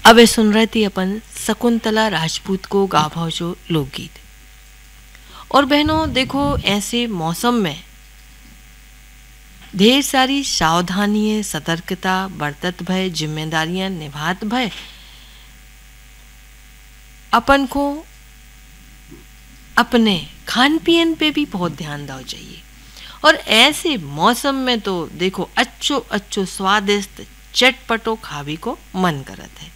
अब सुन रहे थे अपन शकुंतला राजपूत को गाभा जो लोकगीत। और बहनों देखो, ऐसे मौसम में ढेर सारी सावधानी सतर्कता बरतत भय, जिम्मेदारियां निभात भय अपन को अपने खान पीन पे भी बहुत ध्यान देना चाहिए। और ऐसे मौसम में तो देखो अच्छो अच्छो स्वादिष्ट चटपटो खावी को मन करत है।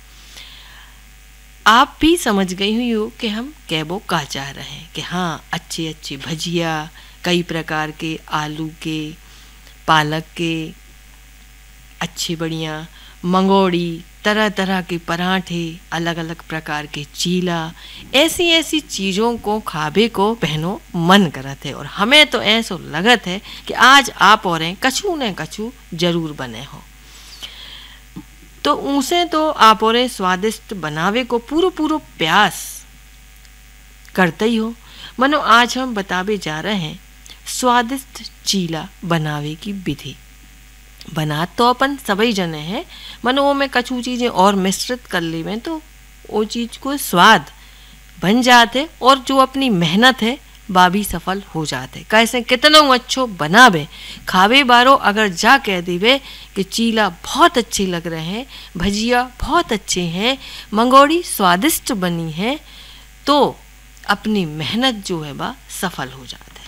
आप भी समझ गई हुई हो कि हम कैबो का चाह रहे हैं कि हाँ, अच्छी अच्छी भजिया, कई प्रकार के आलू के, पालक के, अच्छी बढ़िया मंगोड़ी, तरह तरह के पराठे, अलग अलग प्रकार के चीला, ऐसी ऐसी चीज़ों को खाबे को बहनों मन करत है। और हमें तो ऐसा लगत है कि आज आप और कछू न कछू जरूर बने हो। तो उनसे तो आप और स्वादिष्ट बनावे को पूरो पूरो प्रयास करते ही हो। मनो आज हम बतावे जा रहे हैं स्वादिष्ट चीला बनावे की विधि। बना तो अपन सभी जने हैं, मनो वो में कछु चीज़ें और मिश्रित कर ली में तो वो चीज़ को स्वाद बन जाते और जो अपनी मेहनत है बा भी सफल हो जाते। कैसे कितना अच्छो बनावे, खावे बारो अगर जा कह देवे कि चीला बहुत अच्छे लग रहे हैं, भजिया बहुत अच्छे हैं, मंगोड़ी स्वादिष्ट बनी है, तो अपनी मेहनत जो है बा सफल हो जाते।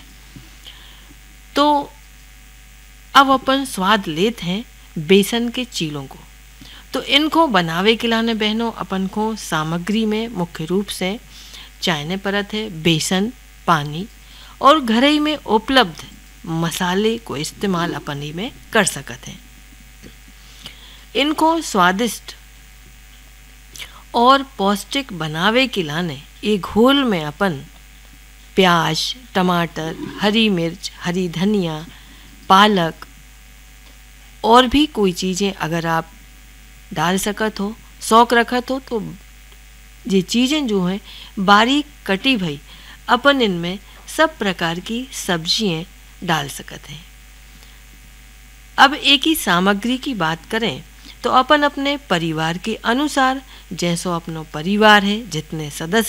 तो अब अपन स्वाद लेते हैं बेसन के चीलों को। तो इनको बनावे के लाने बहनों अपन को सामग्री में मुख्य रूप से चाहने परत है बेसन, पानी और घर ही में उपलब्ध मसाले को इस्तेमाल अपन ही में कर सकते हैं। इनको स्वादिष्ट और पौष्टिक बनावे के लाने एक घोल में अपन प्याज, टमाटर, हरी मिर्च, हरी धनिया, पालक और भी कोई चीज़ें अगर आप डाल सकत हो, शौक रखत हो, तो ये चीज़ें जो हैं बारीक कटी भई अपन इनमें सब प्रकार की सब्जियां डाल सकते हैं। अब एक ही सामग्री की बात करें तो अपन अपने परिवार के अनुसार, जैसो अपनो परिवार है, जितने सदस्य